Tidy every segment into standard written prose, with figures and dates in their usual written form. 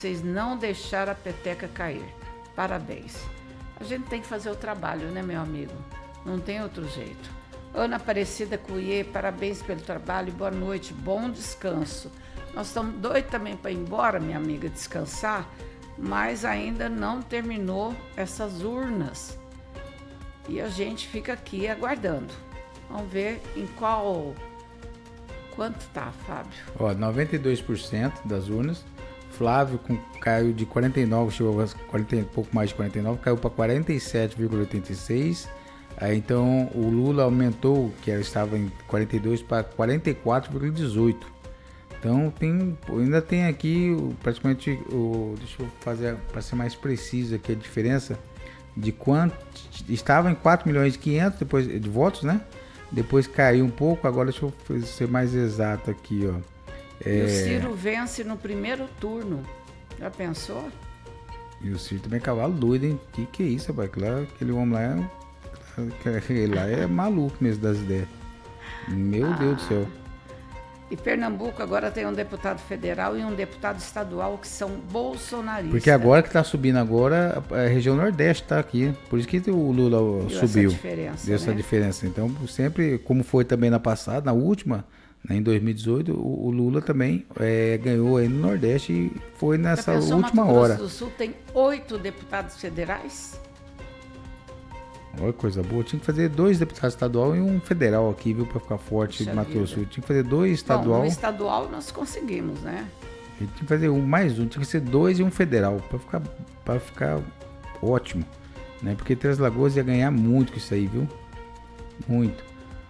vocês não deixaram a peteca cair. Parabéns. A gente tem que fazer o trabalho, né, meu amigo? Não tem outro jeito. Ana Aparecida Cuiê, parabéns pelo trabalho, boa noite, bom descanso. Nós estamos doidos também para ir embora, minha amiga, descansar, mas ainda não terminou essas urnas. E a gente fica aqui aguardando. Vamos ver em quanto tá, Fábio? 92% das urnas. Flávio caiu de 49, chegou a 40, pouco mais de 49, caiu para 47,86. Aí então o Lula aumentou, que estava em 42 para 44,18. Então ainda tem aqui praticamente deixa eu fazer para ser mais preciso aqui a diferença de quanto estava em 4 milhões e 500 depois de votos, né? Depois caiu um pouco, agora deixa eu ser mais exato aqui, ó. E o Ciro vence no primeiro turno. Já pensou? E o Ciro também é cavalo doido, hein? Que é isso, rapaz? Aquele homem lá é maluco mesmo das ideias. Meu Deus do céu. E Pernambuco agora tem um deputado federal e um deputado estadual que são bolsonaristas. Porque agora que está subindo agora, a região Nordeste está aqui. Por isso que o Lula subiu. Deu essa diferença. Então, sempre, como foi também na passada, na última, né, em 2018, o Lula também ganhou aí no Nordeste e foi nessa última hora. Mato Grosso do Sul tem 8 deputados federais? Olha, coisa boa. Tinha que fazer 2 deputados estadual e um federal aqui, viu, para ficar forte de Mato Grosso do Sul. Tinha que fazer 2 estadual. No estadual nós conseguimos, né? Tinha que fazer mais um, tinha que ser 2 e um federal, para ficar ótimo, né? Porque Três Lagoas ia ganhar muito com isso aí, viu? Muito.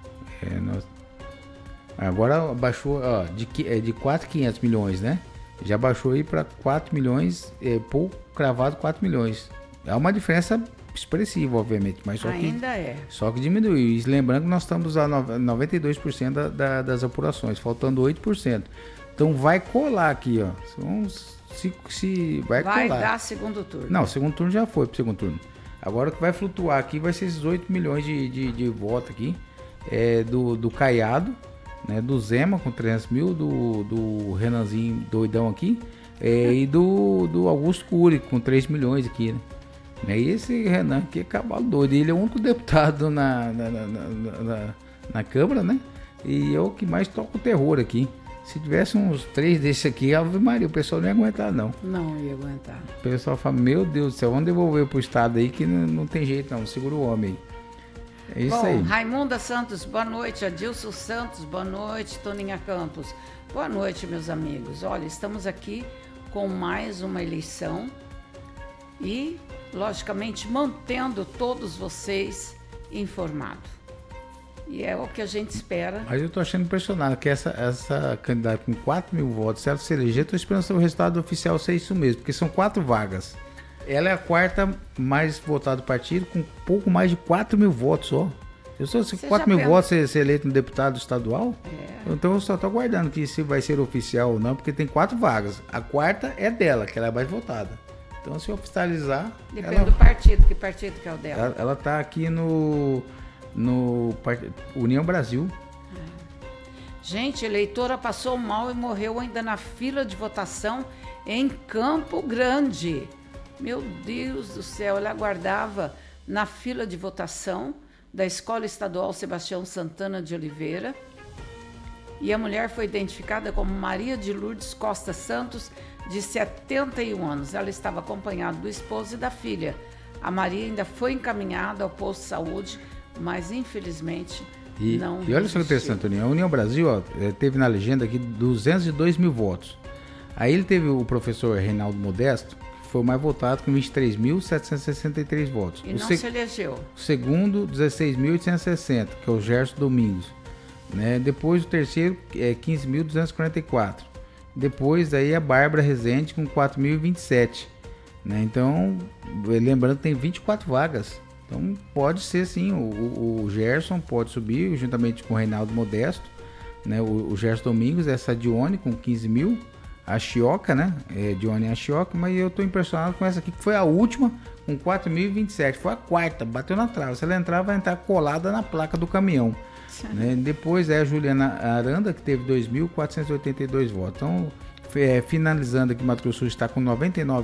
Agora baixou, ó, de 4.500 milhões, né? Já baixou aí para 4 milhões, cravado 4 milhões. É uma diferença expressiva, obviamente, mas só que diminuiu. E lembrando que nós estamos a 92% das apurações, faltando 8%. Então vai colar aqui, ó. Vai colar. Vai dar segundo turno. Não, o segundo turno já foi pro segundo turno. Agora o que vai flutuar aqui vai ser esses 8 milhões de votos aqui, do Caiado, né, do Zema com 300 mil, do Renanzinho doidão aqui, e do Augusto Cury com 3 milhões aqui, né? E esse Renan aqui é cavalo doido, ele é o único deputado na Câmara, né? E é o que mais toca o terror aqui. Se tivesse uns 3 desses aqui, Ave Maria, o pessoal não ia aguentar, não. Não ia aguentar. O pessoal fala, meu Deus do céu, vamos devolver pro Estado aí que não tem jeito não, segura o homem aí. É isso aí. Raimunda Santos, boa noite. Adilson Santos, boa noite. Toninha Campos, boa noite, meus amigos. Olha, estamos aqui com mais uma eleição e, logicamente, mantendo todos vocês informados. E é o que a gente espera. Mas eu tô achando impressionado que essa candidata com 4 mil votos, se ela se eleger, eu tô esperando o resultado oficial ser isso mesmo, porque são 4 vagas. Ela é a quarta mais votada do partido, com pouco mais de 4 mil votos, ó. Eu sou 4 mil votos ser eleito um deputado estadual? Então eu só tô aguardando que se vai ser oficial ou não, porque tem 4 vagas. A quarta é dela, que ela é mais votada. Então, se oficializar... Depende do partido. Que partido que é o dela? Ela tá aqui no União Brasil. Gente, eleitora passou mal e morreu ainda na fila de votação em Campo Grande. Meu Deus do céu, ela aguardava na fila de votação da Escola Estadual Sebastião Santana de Oliveira. E a mulher foi identificada como Maria de Lourdes Costa Santos, de 71 anos. Ela estava acompanhada do esposo e da filha. A Maria ainda foi encaminhada ao posto de saúde, mas infelizmente não. E olha só que interessante, Toninho. A União Brasil teve na legenda aqui 202 mil votos. Aí ele teve o professor Reinaldo Modesto, que foi o mais votado, com 23.763 votos. E não se elegeu. O segundo, 16.860, que é o Gerson Domingos. Né? Depois o terceiro, 15.244. Depois aí a Bárbara Rezende com 4.027. Né? Então, lembrando que tem 24 vagas. Então pode ser sim, o Gerson pode subir juntamente com o Reinaldo Modesto, né? O Gerson Domingos, essa Dione com 15 mil, a Chioca, né? Dione e a Chioca, mas eu tô impressionado com essa aqui, que foi a última, com 4.027, foi a quarta, bateu na trave. Se ela entrar, vai entrar colada na placa do caminhão. Né? Depois a Juliana Aranda, que teve 2.482 votos. Então finalizando aqui, Mato Grosso do Sul está com 99